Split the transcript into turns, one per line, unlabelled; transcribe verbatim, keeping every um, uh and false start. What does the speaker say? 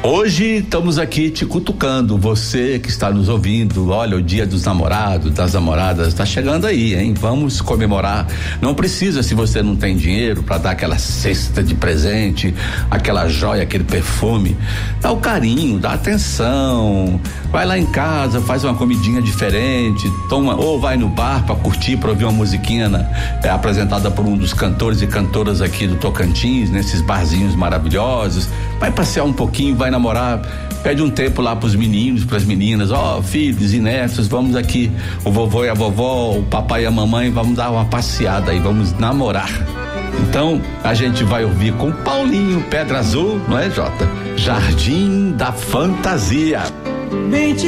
Hoje estamos aqui te cutucando, você que está nos ouvindo. Olha, o dia dos namorados, das namoradas está chegando aí, hein? Vamos comemorar. Não precisa, se você não tem dinheiro para dar aquela cesta de presente, aquela joia, aquele perfume. Dá o carinho, dá atenção. Vai lá em casa, faz uma comidinha diferente, toma, ou vai no bar para curtir, para ouvir uma musiquinha na, é, apresentada por um dos cantores e cantoras aqui do Tocantins, nesses barzinhos maravilhosos. Vai passear um pouquinho, vai namorar, pede um tempo lá pros meninos, pras meninas, ó, oh, filhos e netos, vamos aqui, o vovô e a vovó, o papai e a mamãe, vamos dar uma passeada aí, vamos namorar. Então, a gente vai ouvir com Paulinho Pedra Azul, não é, Jota? Jardim da Fantasia.